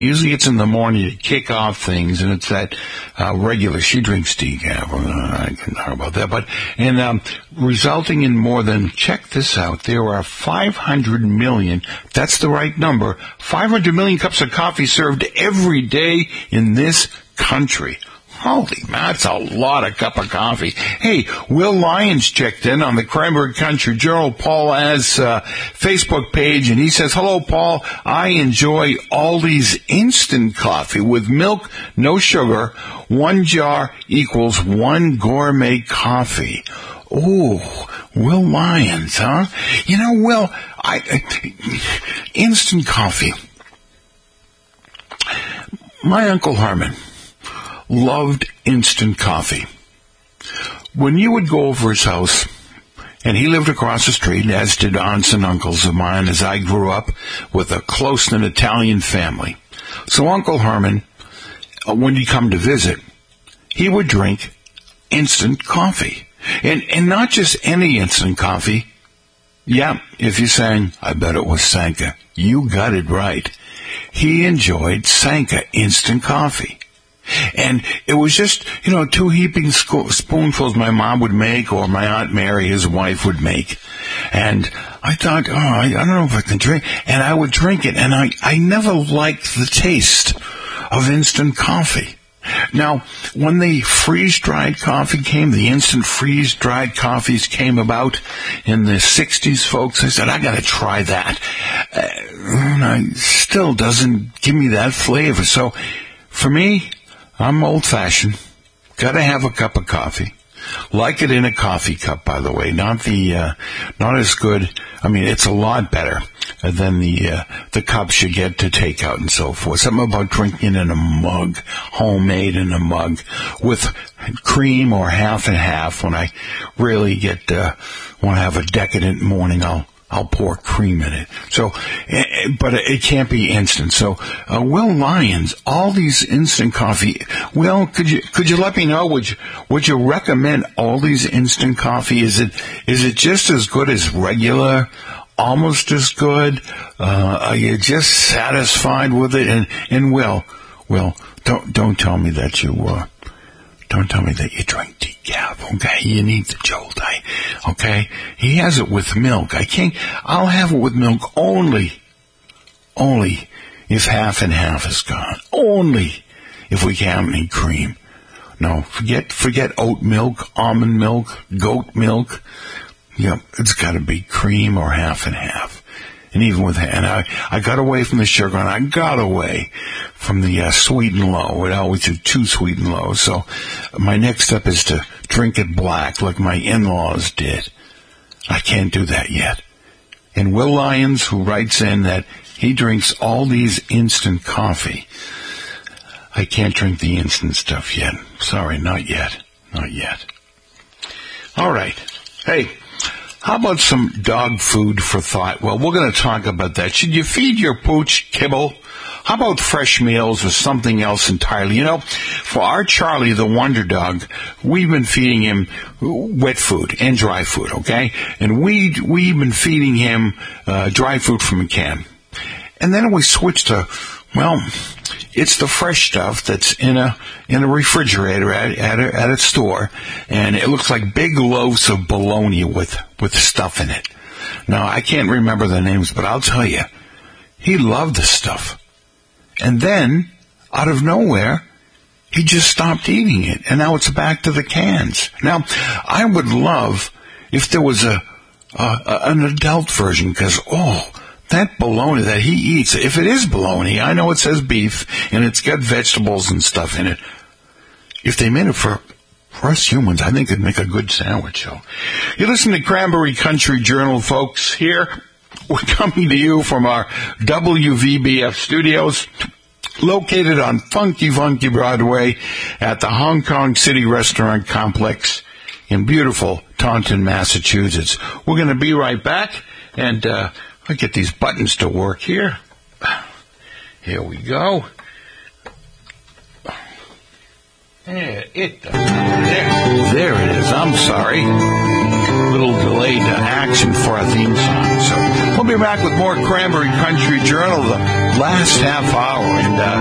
Usually it's in the morning to kick off things, and it's that regular. She drinks decaf. I can talk about that. Resulting in more than, check this out, there are 500 million, that's the right number, 500 million cups of coffee served every day in this country. Holy, that's a lot of cup of coffee. Hey, Will Lyons checked in on the Cranberry Country Journal, Paul has Facebook page, and he says, hello, Paul. I enjoy Aldi's instant coffee with milk, no sugar. 1 jar equals 1 gourmet coffee. Oh, Will Lyons, huh? You know, Will, instant coffee. My Uncle Herman loved instant coffee. When you would go over his house, and he lived across the street, as did aunts and uncles of mine, as I grew up with a close-knit Italian family. So Uncle Herman, when he'd come to visit, he would drink instant coffee. And not just any instant coffee. Yeah, if you're saying, I bet it was Sanka. You got it right. He enjoyed Sanka instant coffee. And it was just, 2 heaping spoonfuls my mom would make, or my Aunt Mary, his wife, would make. And I thought, I don't know if I can drink. And I would drink it, and I never liked the taste of instant coffee. Now, when the freeze-dried coffee came, the instant freeze-dried coffees came about in the 60s, folks, I said, I got to try that. And it still doesn't give me that flavor. So, for me, I'm old-fashioned. Got to have a cup of coffee. Like it in a coffee cup, by the way. Not as good. I mean, it's a lot better than the cups you get to take out and so forth. Something about drinking in a mug, homemade in a mug, with cream or half and half. When I really want to have a decadent morning, I'll pour cream in it. So, but it can't be instant. So, Will Lyons, all these instant coffee. Will, could you let me know? Would you recommend all these instant coffee? Is it just as good as regular? Almost as good? Are you just satisfied with it? And Will, don't tell me that you don't tell me that you drink decaf, okay? You need the Jolt, okay? He has it with milk. I'll have it with milk only if half and half is gone. Only if we can't have any cream. No, forget oat milk, almond milk, goat milk. Yep, it's gotta be cream or half and half. And even with that, I got away from the sugar, and I got away from the sweet and low. It always did too sweet and low. So my next step is to drink it black, like my in-laws did. I can't do that yet. And Will Lyons, who writes in that he drinks all these instant coffee, I can't drink the instant stuff yet. Sorry, not yet. Not yet. All right. Hey. How about some dog food for thought? Well, we're going to talk about that. Should you feed your pooch kibble? How about fresh meals or something else entirely? For our Charlie, the wonder dog, we've been feeding him wet food and dry food, okay? And we've been feeding him dry food from a can. And then we switched to, it's the fresh stuff that's in a refrigerator at a store, and it looks like big loaves of bologna with stuff in it. Now, I can't remember the names, but I'll tell you, he loved the stuff. And then, out of nowhere, he just stopped eating it, and now it's back to the cans. Now, I would love if there was an adult version, because, that bologna that he eats, if it is bologna, I know it says beef, and it's got vegetables and stuff in it. If they made it for us humans, I think it'd make a good sandwich. So, you listen to Cranberry Country Journal, folks. Here, we're coming to you from our WVBF studios, located on Funky Broadway at the Hong Kong City Restaurant Complex in beautiful Taunton, Massachusetts. We're going to be right back, and I'll get these buttons to work here. Here we go. There it is. I'm sorry. A little delayed action for our theme song. So We'll be back with more Cranberry Country Journal, the last half hour. And